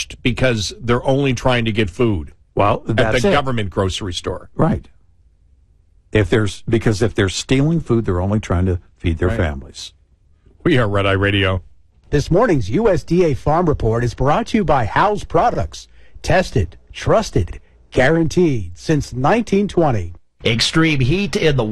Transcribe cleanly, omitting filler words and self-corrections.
punished because they're only trying to get food. Well, that's at the government grocery store. Right. Because if they're stealing food, they're only trying to feed their families. We are Red Eye Radio. This morning's USDA Farm Report is brought to you by House Products. Tested, trusted, guaranteed since 1920. Extreme heat in the